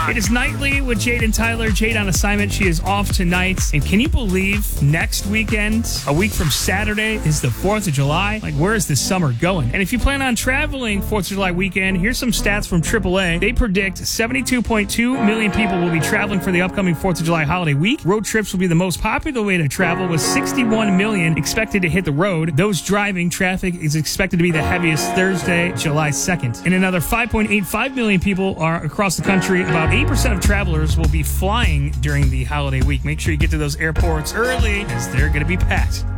It is Nightly with Jade and Tyler. Jade on assignment. She is off tonight. And can you believe next weekend, a week from Saturday, is the 4th of July? Like, where is this summer going? And if you plan on traveling 4th of July weekend, here's some stats from AAA. They predict 72.2 million people will be traveling for the upcoming 4th of July holiday week. Road trips will be the most popular way to travel, with 61 million expected to hit the road. Those driving, traffic is expected to be the heaviest Thursday, July 2nd. And another 5.85 million people are across the country. About 8% of travelers will be flying during the holiday week. Make sure you get to those airports early, as they're going to be packed.